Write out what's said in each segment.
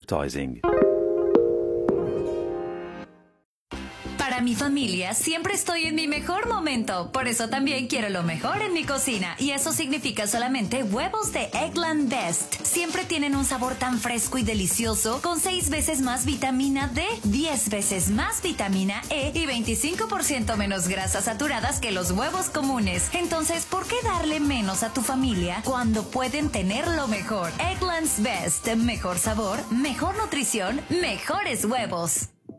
advertising. Para mi familia siempre estoy en mi mejor momento, por eso también quiero lo mejor en mi cocina, y eso significa solamente huevos de Eggland Best. Siempre tienen un sabor tan fresco y delicioso, con 6 veces más vitamina D, 10 veces más vitamina E y 25% menos grasas saturadas que los huevos comunes. Entonces, ¿por qué darle menos a tu familia cuando pueden tener lo mejor? Eggland's Best, mejor sabor, mejor nutrición, mejores huevos.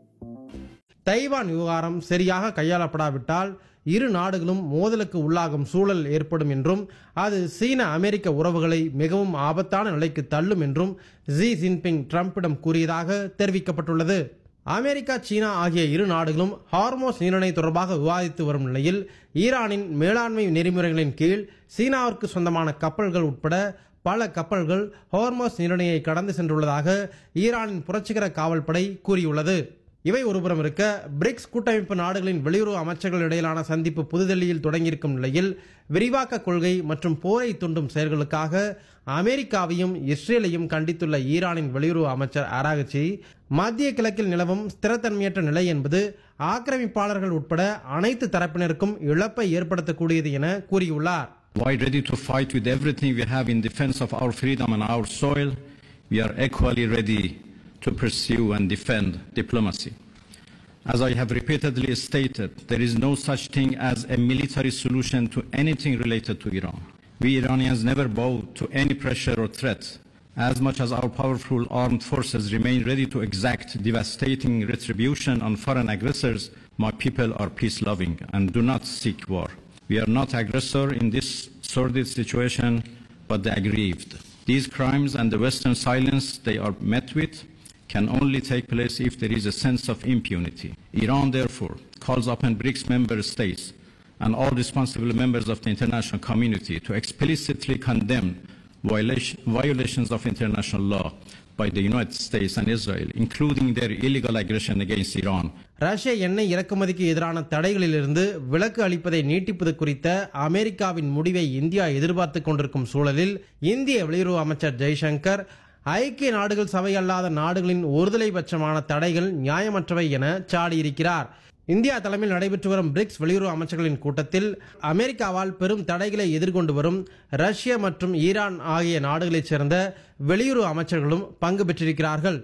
Taiwan விவகாரம் சரியாக கையாளப்படாவிட்டால் இரு நாடுகளும் மோதலுக்கு உள்ளாகும் சூழல் ஏற்படும் என்றும் அது சீன அமெரிக்க உறவுகளை மிகவும் ஆபத்தான நிலைக்கு தள்ளும் என்றும் ஜி ஜின்பிங் ட்ரம்பிடம் கூறியதாக தெரிவிக்கப்பட்டுள்ளது. அமெரிக்கா, சீனா ஆகிய இரு நாடுகளும் ஹார்மோஸ் நீரிணை தொடர்பாக விவாதித்து வரும் நிலையில் ஈரானின் மேலாண்மை நெறிமுறைகளின் கீழ் சீனாவிற்கு சொந்தமான கப்பல்கள் உட்பட பல கப்பல்கள் ஹார்மோஸ் நீரிணையை கடந்து சென்றுள்ளதாக ஈரானின் புரட்சிகர காவல்படை கூறியுள்ளது. இவை ஒருபுறம் இருக்க, பிரிக்ஸ் கூட்டமைப்பு நாடுகளின் வெளியுறவு அமைச்சர்கள் இடையிலான சந்திப்பு புதுதில்லியில் தொடங்கியிருக்கும் நிலையில் விரிவாக்க கொள்கை மற்றும் போரை தூண்டும் செயல்களுக்காக அமெரிக்காவையும் இஸ்ரேலையும் கண்டித்துள்ள ஈரானின் வெளியுறவு அமைச்சர் ஆராகச்சி, மத்திய கிழக்கில் நிலவும் ஸ்திரத்தன்மையற்ற நிலை என்பது ஆக்கிரமிப்பாளர்கள் உட்பட அனைத்து தரப்பினருக்கும் இழப்பை ஏற்படுத்தக்கூடியது என கூறியுள்ளார். Why ready to fight with everything we have in defense of our freedom and our soil? We are equally ready to pursue and defend diplomacy. As I have repeatedly stated, there is no such thing as a military solution to anything related to Iran. We Iranians never bow to any pressure or threat. As much as our powerful armed forces remain ready to exact devastating retribution on foreign aggressors, my people are peace-loving and do not seek war. We are not aggressor in this sordid situation, but the aggrieved. These crimes and the Western silence they are met with can only take place if there is a sense of impunity. Iran, therefore, calls upon BRICS member states and all responsible members of the international community to explicitly condemn violations of international law by the United States and Israel, including their illegal aggression against Iran. ரஷ்ய எண்ணெய் இறக்குமதிக்கு எதிரான தடைகளிலிருந்து விலக்கு அளிப்பதை நீட்டிப்பது குறித்த அமெரிக்காவின் முடிவை இந்தியா எதிர்பார்த்துக் கொண்டிருக்கும் சூழலில் இந்திய வெளியுறவு அமைச்சர் ஜெய்சங்கர், ஐக்கிய நாடுகள் சபை அல்லாத நாடுகளின் ஒருதலைபட்சமான தடைகள் நியாயமற்றவை என சாடியிருக்கிறார். இந்தியா தலைமையில் நடைபெற்று வரும் பிரிக்ஸ் வெளியுறவு அமைச்சர்களின் கூட்டத்தில் அமெரிக்காவால் பெரும் தடைகளை எதிர்கொண்டு வரும் ரஷ்யா மற்றும் ஈரான் ஆகிய நாடுகளைச் சேர்ந்த வெளியுறவு அமைச்சர்களும் பங்கு பெற்றிருக்கிறார்கள்.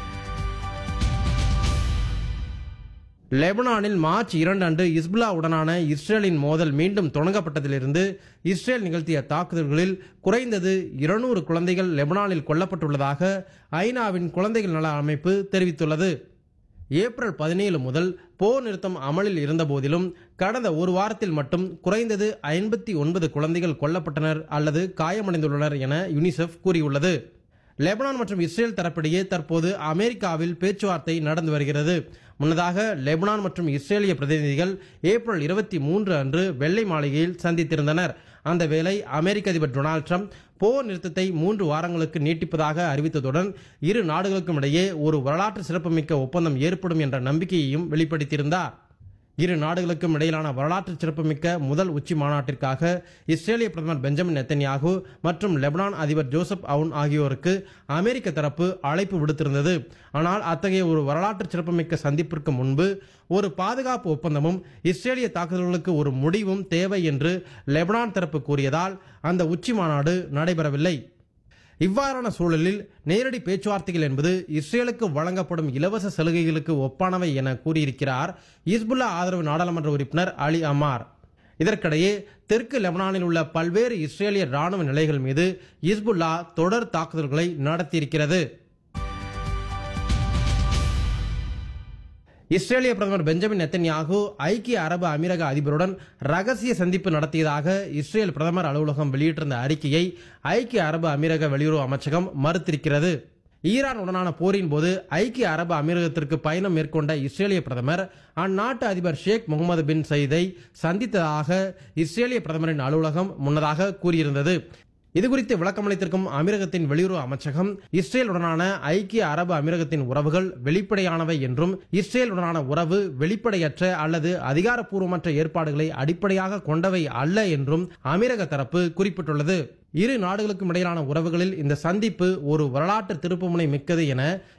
லெபனானில் மார்ச் 2 அன்று ஹிஸ்புல்லா உடனான இஸ்ரேலின் மோதல் மீண்டும் தொடங்கப்பட்டதிலிருந்து இஸ்ரேல் நிகழ்த்திய தாக்குதல்களில் குறைந்தது 200 குழந்தைகள் லெபனானில் கொல்லப்பட்டுள்ளதாக ஐநாவின் குழந்தைகள் நல அமைப்பு தெரிவித்துள்ளது. ஏப்ரல் 17 முதல் போர் நிறுத்தம் அமலில் இருந்த போதிலும் கடந்த ஒரு வாரத்தில் மட்டும் குறைந்தது 59 குழந்தைகள் கொல்லப்பட்டனர் அல்லது காயமடைந்துள்ளனர் என யுனிசெஃப் கூறியுள்ளது. லெபனான் மற்றும் இஸ்ரேல் தரப்பிடையே தற்போது அமெரிக்காவில் பேச்சுவார்த்தை நடந்து வருகிறது. முன்னதாக லெபனான் மற்றும் இஸ்ரேலிய பிரதிநிதிகள் ஏப்ரல் 23 அன்று வெள்ளை மாளிகையில் சந்தித்திருந்தனர். அந்த வேளை அமெரிக்க அதிபர் டொனால்டு டிரம்ப் போர் நிறுத்தத்தை 3 வாரங்களுக்கு நீட்டிப்பதாக அறிவித்ததுடன் இரு நாடுகளுக்கும் இடையே ஒரு வரலாற்று சிறப்புமிக்க ஒப்பந்தம் ஏற்படும் என்ற நம்பிக்கையையும் வெளிப்படுத்தியிருந்தார். இரு நாடுகளுக்கும் இடையிலான வரலாற்று சிறப்புமிக்க முதல் உச்சி மாநாட்டிற்காக இஸ்ரேலிய பிரதமர் பெஞ்சமின் நெத்தன்யாகு மற்றும் லெபனான் அதிபர் ஜோசப் அவுன் ஆகியோருக்கு அமெரிக்க தரப்பு அழைப்பு விடுத்திருந்தது. ஆனால் அத்தகைய ஒரு வரலாற்று சிறப்புமிக்க சந்திப்பிற்கு முன்பு ஒரு பாதுகாப்பு ஒப்பந்தமும் இஸ்ரேலிய தாக்குதல்களுக்கு ஒரு முடிவும் தேவை என்று லெபனான் தரப்பு கூறியதால் அந்த உச்சி மாநாடு நடைபெறவில்லை. இவ்வாறான சூழலில் நேரடி பேச்சுவார்த்தைகள் என்பது இஸ்ரேலுக்கு வழங்கப்படும் இலவச சலுகைகளுக்கு ஒப்பானவை என கூறியிருக்கிறார் ஹிஸ்புல்லா ஆதரவு நாடாளுமன்ற உறுப்பினர் அலி அமார். இதற்கிடையே தெற்கு லெபனானில் உள்ள பல்வேறு இஸ்ரேலிய ராணுவ நிலைகள் மீது ஹிஸ்புல்லா தொடர் தாக்குதல்களை நடத்தியிருக்கிறது. இஸ்ரேலிய பிரதமர் பெஞ்சமின் நெத்தன்யாகு ஐக்கிய அரபு அமீரக அதிபருடன் ரகசிய சந்திப்பு நடத்தியதாக இஸ்ரேல் பிரதமர் அலுவலகம் வெளியிட்டிருந்த அறிக்கையை ஐக்கிய அரபு அமீரக வெளியுறவு அமைச்சகம் மறுத்திருக்கிறது. ஈரான் உடனான போரின் போது ஐக்கிய அரபு அமீரகத்திற்கு பயணம் மேற்கொண்ட இஸ்ரேலிய பிரதமர் அந்நாட்டு அதிபர் ஷேக் முகமது பின் சயீதை சந்தித்ததாக இஸ்ரேலிய பிரதமரின் அலுவலகம் முன்னதாக கூறியிருந்தது. இதுகுறித்து விளக்கமளித்திருக்கும் அமீரகத்தின் வெளியுறவு அமைச்சகம், இஸ்ரேலுடனான ஐக்கிய அரபு அமீரகத்தின் உறவுகள் வெளிப்படையானவை என்றும் இஸ்ரேலுடனான உறவு வெளிப்படையற்ற அல்லது அதிகாரப்பூர்வமற்ற ஏற்பாடுகளை அடிப்படையாக கொண்டவை அல்ல என்றும் அமீரக தரப்பு குறிப்பிட்டுள்ளது. இரு நாடுகளுக்கும் இடையிலான உறவுகளில் இந்த சந்திப்பு ஒரு வரலாற்று திருப்புமுனை மிக்கது என